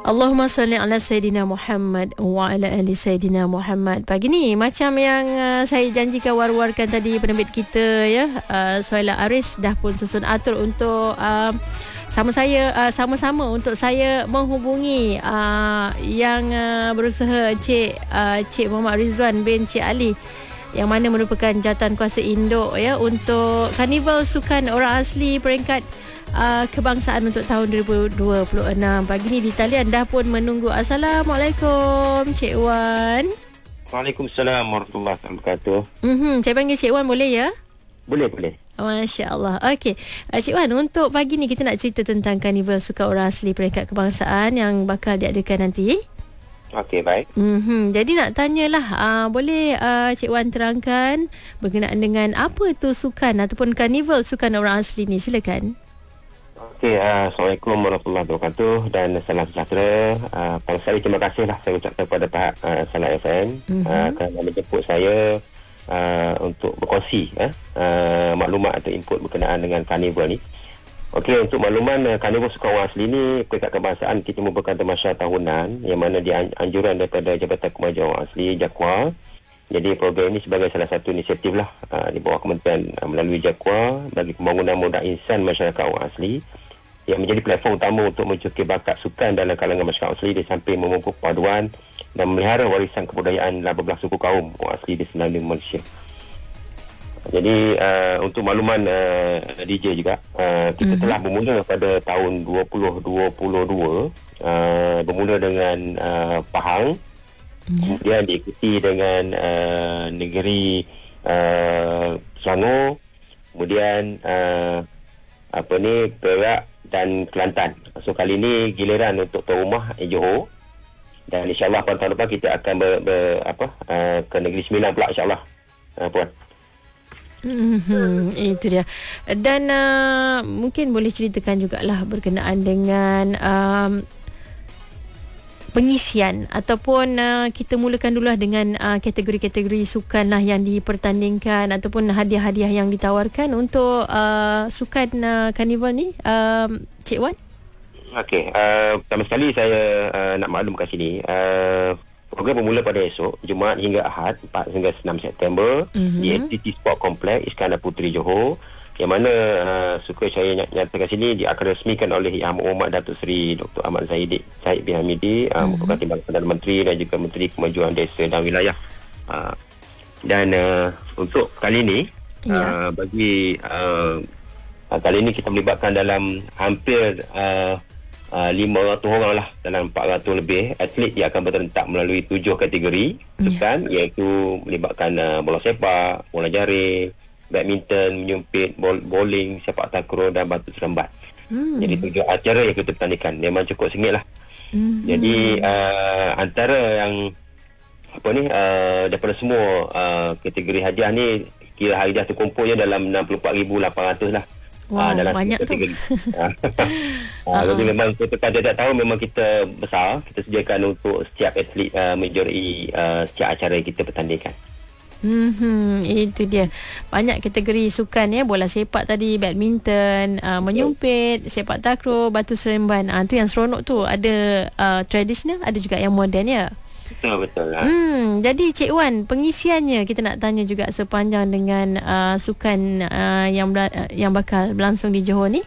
Allahumma salli ala Sayyidina Muhammad wa ala ali Sayyidina Muhammad. Pagi ni macam yang saya janjikan war-warkan tadi penerbit kita ya, Suhaila Aris dah pun susun atur untuk sama-sama untuk saya menghubungi yang berusaha Cik Muhammad Rizwan bin Cik Ali, yang mana merupakan jawatankuasa induk ya untuk Karnival Sukan Orang Asli peringkat kebangsaan untuk tahun 2026. Pagi ni di talian dah pun menunggu. Assalamualaikum Cik Wan. Waalaikumsalam warahmatullahi wabarakatuh. Saya panggil Cik Wan boleh ya? Boleh. Masya Allah. Okey, Cik Wan, untuk pagi ni kita nak cerita tentang Karnival Sukan Orang Asli peringkat kebangsaan yang bakal diadakan nanti. Okey, baik. Jadi nak tanyalah, boleh Cik Wan terangkan berkenaan dengan apa tu sukan ataupun Karnival Sukan Orang Asli ni? Silakan. Okey, Assalamualaikum warahmatullahi wabarakatuh dan salam sejahtera. Paling sekali terima kasihlah saya ucapkan kepada pihak Salam FM kerana menjemput saya untuk berkongsi maklumat atau input berkenaan dengan karnival ni. Okey, untuk makluman, Karnival Sukan Orang Asli ni peringkat kebangsaan kita merupakan tamasya tahunan yang mana dianjuran daripada Jabatan Kemajuan Orang Asli JAKWA. Jadi program ini sebagai salah satu inisiatif lah di bawah kementerian melalui JAKWA bagi pembangunan modal insan masyarakat orang asli yang menjadi platform utama untuk mencukir bakat sukan dalam kalangan masyarakat asli di samping memupuk paduan dan memelihara warisan kebudayaan 18 suku kaum orang asli di Semenanjung Malaysia. Jadi untuk makluman DJ juga, kita telah bermula pada tahun 2022 bermula dengan Pahang, kemudian diikuti dengan negeri Selangor, kemudian Perak dan Kelantan. So kali ini giliran untuk tuan rumah Johor, dan insyaAllah pada tahun depan kita akan ke negeri Sembilan pula insyaAllah puan. Itu dia. Dan mungkin boleh ceritakan jugalah berkenaan dengan pengisian ataupun kita mulakan dululah dengan kategori-kategori sukan lah yang dipertandingkan ataupun hadiah-hadiah yang ditawarkan untuk sukan karnival ni, Cik Wan. Okey, pertama sekali saya nak maklumkan sini, program bermula pada esok Jumaat hingga Ahad 4 hingga 6 September di ATT Sport Complex Iskandar Puteri Johor, yang mana suka saya nyatakan sini akan resmikan oleh Yang Amat Datuk Seri Dr. Ahmad Zahid bin Hamidi, merupakan Timbalan Perdana Menteri dan juga Menteri Kemajuan Desa dan Wilayah. Dan untuk kali ini kali ini kita melibatkan dalam hampir 500 orang lah, dalam 400 lebih atlet yang akan berterentak melalui 7 kategori sukan, iaitu melibatkan bola sepak, bola jaring, badminton, menyumpit, bowling, sepak takraw dan batu seremban. Jadi 7 acara yang kita pertandingkan. Memang cukup sengit lah. Jadi antara yang daripada semua kategori hadiah ni, kira hadiah terkumpulnya dalam 64,800 lah. Wow, dalam banyak tu. Jadi memang kita tiap tahun memang kita besar, kita sediakan untuk setiap atlet menjuarai setiap acara yang kita pertandingkan. Itu dia. Banyak kategori sukan ya, bola sepak tadi, badminton, menyumpit, sepak takraw, batu seremban. Tu yang seronok tu. Ada tradisional, ada juga yang moden ya. Betul lah. Jadi Cik Wan, pengisiannya kita nak tanya juga sepanjang dengan sukan yang bakal berlangsung di Johor ni.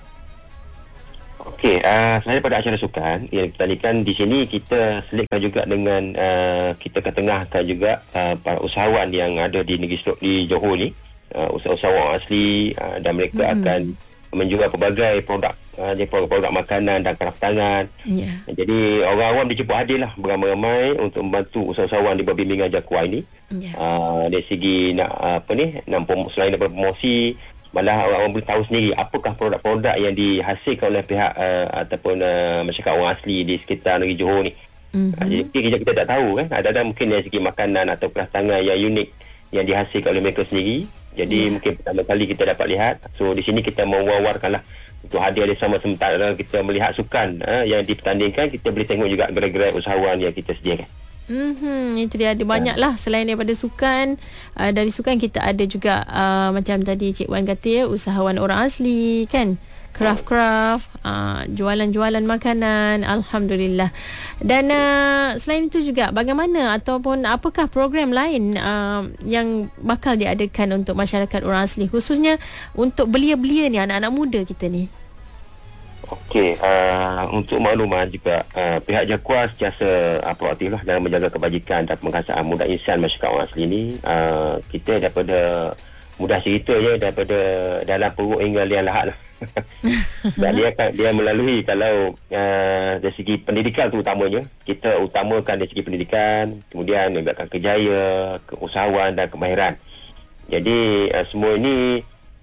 Okey, sebenarnya pada acara sukan yang dipertandingkan di sini, kita selitkan juga dengan kita ketengahkan juga para usahawan yang ada di negeri di Johor ni, usahawan asli, dan mereka akan menjual pelbagai produk, produk makanan dan kraft tangan. Jadi orang awam dijemput hadir lah beramai-ramai untuk membantu usahawan di bawah bimbingan JAKWA ini. Dari segi selain daripada promosi, malah orang boleh tahu sendiri apakah produk-produk yang dihasilkan oleh pihak ataupun masyarakat orang asli di sekitar negeri Johor ni. Jadi kita tak tahu kan, ada mungkin dari segi makanan atau kraft tangan yang unik yang dihasilkan oleh mereka sendiri. Jadi mungkin pertama kali kita dapat lihat. So di sini kita mewar-warkanlah untuk hadiah sama sementara kita melihat sukan yang dipertandingkan, kita boleh tengok juga gerai-gerai usahawan yang kita sediakan. Itu dia, ada banyak lah selain daripada sukan. Dari sukan kita ada juga macam tadi Cik Wan kata ya, usahawan orang asli kan. craft-craft, jualan-jualan makanan, alhamdulillah. Dan selain itu juga, bagaimana ataupun apakah program lain yang bakal diadakan untuk masyarakat orang asli, khususnya untuk belia-belia ni, anak-anak muda kita ni? Okey, untuk makluman juga, pihak Jaguar sentiasa proaktif lah dalam menjaga kebajikan dan pengasihan muda insan masyarakat orang asli ni. Kita daripada mudah ceritanya, daripada dalam perut hingga liang lahat lah. Dan dia melalui, kalau dari segi pendidikan terutamanya, kita utamakan dari segi pendidikan, kemudian melibatkan kerjaya, keusahawan dan kemahiran. Jadi semua ini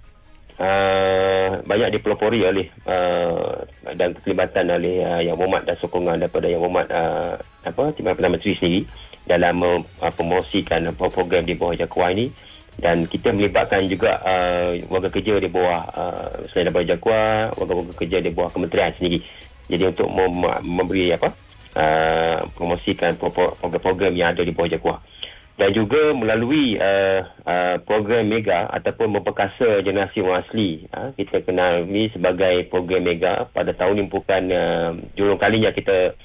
banyak dipelopori oleh dan keterlibatan oleh Yang Berhormat dan sokongan daripada Yang Berhormat Timbalan Perdana Menteri sendiri dalam promosikan program di bawah Jaguar ini. Dan kita melibatkan juga warga kerja di bawah, selain daripada Jaguar, warga kerja di bawah kementerian sendiri. Jadi untuk memberi promosikan program-program yang ada di bawah Jaguar. Dan juga melalui program Mega ataupun memperkasa generasi orang asli, kita kenal ini sebagai program Mega. Pada tahun ini bukan jurung kalinya kita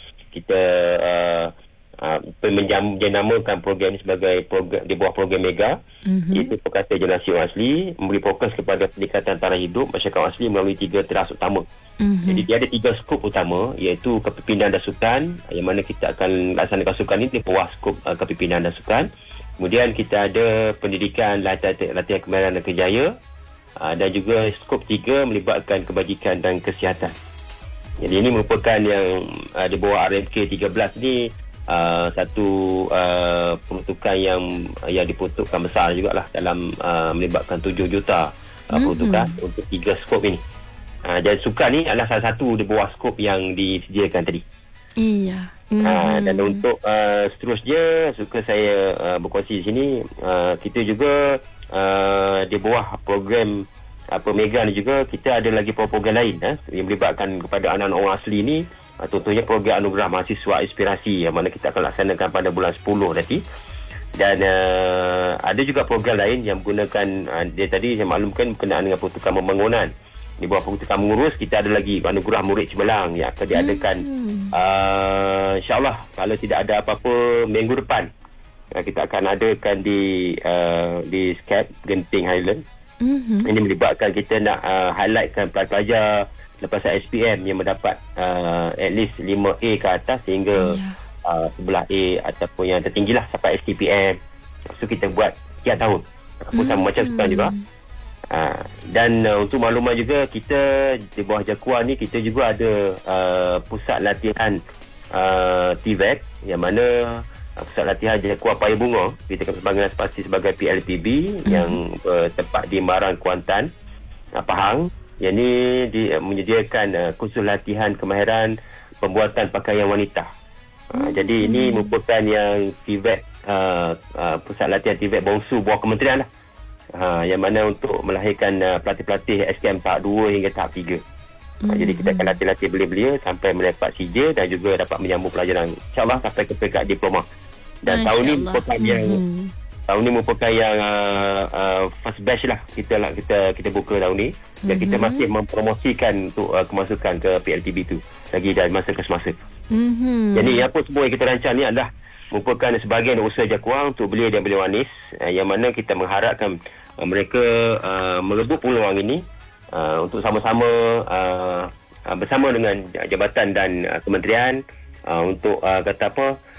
menamakan program ini sebagai program di bawah program Mega. Itu perkasa generasi orang asli, memberi fokus kepada peningkatan taraf hidup masyarakat orang asli melalui 3 teras utama. Jadi dia ada 3 skop utama, iaitu kepimpinan dan sukan, yang mana kita akan laksanakan sukan ini di bawah skop kepimpinan dan sukan. Kemudian kita ada pendidikan, latihan kemahiran dan kerjaya, dan juga skop 3 melibatkan kebajikan dan kesihatan. Jadi ini merupakan yang di bawah RMK 13 ni, satu peruntukan yang diperuntukkan besar jugalah dalam melibatkan 7 juta peruntukan untuk 3 skop ini. Dan sukan ni adalah salah satu di bawah skop yang disediakan tadi. Iya. Dan untuk seterusnya, suka saya berkongsi di sini, kita juga di bawah program Mega ni juga, kita ada lagi program lain yang melibatkan kepada anak-anak orang asli ni. Contohnya program Anugerah Mahasiswa Inspirasi, yang mana kita akan laksanakan pada bulan 10 nanti. Dan ada juga program lain yang menggunakan, dia tadi saya maklumkan berkenaan dengan peruntukan pembangunan. Di bawah peruntukan mengurus, kita ada lagi Anugerah Murid Cemerlang yang akan diadakan insyaAllah, kalau tidak ada apa-apa, minggu depan. Kita akan adakan di Skype Genting Highland. Ini melibatkan, kita nak highlightkan pelajar-pelajar lepas SPM yang mendapat at least 5A ke atas sehingga 11A ataupun yang tertinggilah sampai STPM. So kita buat tiap tahun macam sukan juga. Dan untuk makluman juga, kita di bawah Jaguar ni, kita juga ada pusat latihan TVET, yang mana pusat latihan Jaguar Paya Bunga, kita akan panggilan spasi sebagai PLPB, yang tempat di Marang, Kuantan, Pahang. Yang ini menyediakan kursus latihan kemahiran pembuatan pakaian wanita. Jadi ini merupakan yang TVET, pusat latihan TVET bongsu bawah kementerian lah. Yang mana untuk melahirkan pelatih-pelatih SKM tahap 2 hingga tahap 3. Jadi kita akan latih-latih belia-belia sampai mendapat CJ dan juga dapat menyambung pelajaran, InsyaAllah sampai ke peringkat diploma. Dan tahun ini merupakan yang first batch lah, kita buka tahun ni. Dan kita masih mempromosikan untuk kemasukan ke PLTB tu lagi dari masa ke semasa. Jadi apa semua yang kita rancang ni adalah merupakan sebahagian usaha Jaguar untuk belia dan belia wanis, yang mana kita mengharapkan mereka merebut peluang ini untuk sama-sama bersama dengan jabatan dan kementerian untuk